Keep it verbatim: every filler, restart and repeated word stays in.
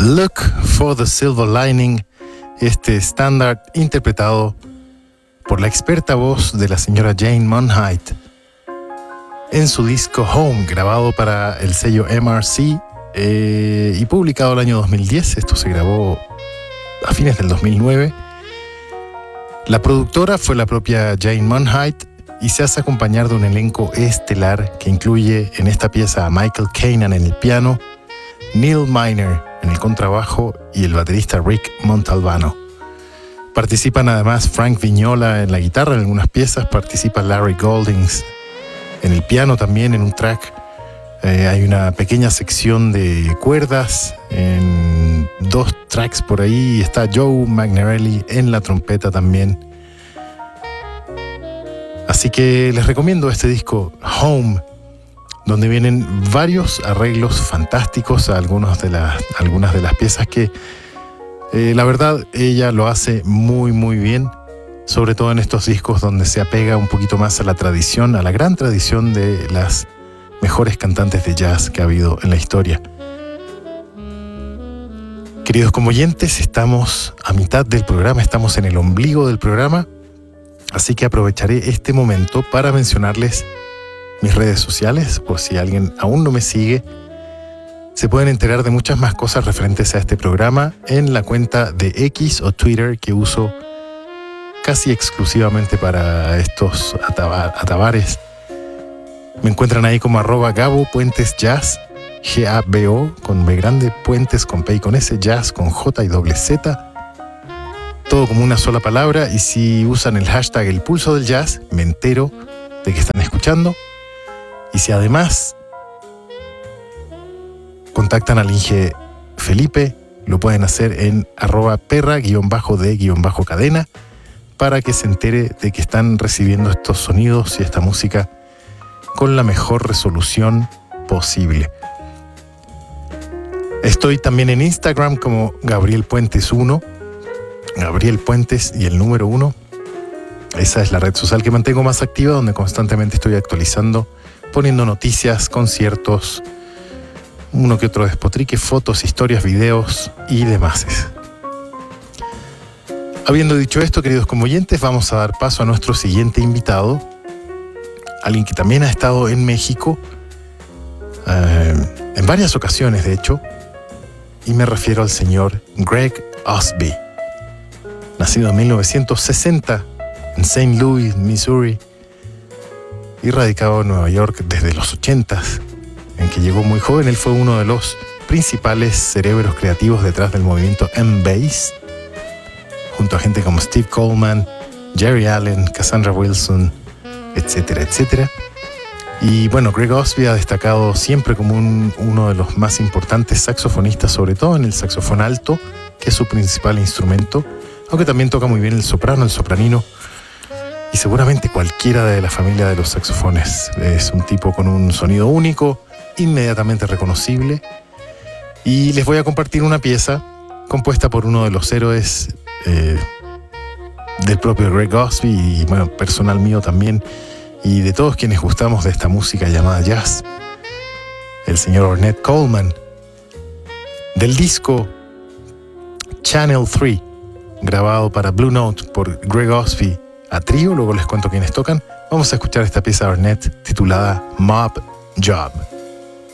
Look for the Silver Lining, este estándar interpretado por la experta voz de la señora Jane Monheit en su disco Home, grabado para el sello M R C eh, y publicado el año dos mil diez. Esto se grabó a fines del dos mil nueve. La productora fue la propia Jane Monheit y se hace acompañar de un elenco estelar que incluye en esta pieza a Michael Kanan en el piano, Neil Miner en el contrabajo y el baterista Rick Montalbano. Participan además Frank Vignola en la guitarra en algunas piezas, participa Larry Goldings en el piano también en un track. Eh, hay una pequeña sección de cuerdas en dos tracks por ahí. Está Joe Magnarelli en la trompeta también. Así que les recomiendo este disco Home, donde vienen varios arreglos fantásticos a algunos de las, algunas de las piezas que eh, la verdad ella lo hace muy muy bien, sobre todo en estos discos donde se apega un poquito más a la tradición, a la gran tradición de las mejores cantantes de jazz que ha habido en la historia. Queridos conmoyentes, estamos a mitad del programa, estamos en el ombligo del programa, así que aprovecharé este momento para mencionarles mis redes sociales, por si alguien aún no me sigue. Se pueden enterar de muchas más cosas referentes a este programa en la cuenta de X o Twitter que uso casi exclusivamente para estos ataba- atabares. Me encuentran ahí como arroba Gabo Puentes Jazz, G A B O con B grande, Puentes con P y con S, Jazz con J y doble Z, todo como una sola palabra. Y si usan el hashtag El Pulso del Jazz, me entero de que están escuchando. Y si además contactan al Inge Felipe, lo pueden hacer en arroba perra-de-cadena para que se entere de que están recibiendo estos sonidos y esta música con la mejor resolución posible. Estoy también en Instagram como Gabriel Puentes uno, Gabriel Puentes y el número uno. Esa es la red social que mantengo más activa, donde constantemente estoy actualizando, poniendo noticias, conciertos, uno que otro despotrique, fotos, historias, videos y demás. Habiendo dicho esto, queridos conmoyentes, vamos a dar paso a nuestro siguiente invitado, alguien que también ha estado en México eh, en varias ocasiones, de hecho, y me refiero al señor Greg Osby, nacido en mil novecientos sesenta en Saint Louis, Missouri, y radicado en Nueva York desde los ochentas, en que llegó muy joven. Él fue uno de los principales cerebros creativos detrás del movimiento M-Bass, junto a gente como Steve Coleman, Jerry Allen, Cassandra Wilson, etcétera, etcétera. Y bueno, Greg Osby ha destacado siempre como un, uno de los más importantes saxofonistas, sobre todo en el saxofón alto, que es su principal instrumento, aunque también toca muy bien el soprano, el sopranino, y seguramente cualquiera de la familia de los saxofones. Es un tipo con un sonido único, inmediatamente reconocible. Y les voy a compartir una pieza compuesta por uno de los héroes eh, del propio Greg Osby y bueno, personal mío también, y de todos quienes gustamos de esta música llamada jazz, el señor Ornette Coleman, del disco Channel tres, grabado para Blue Note por Greg Osby a trío. Luego les cuento quiénes tocan. Vamos a escuchar esta pieza de Ornette titulada Mob Job.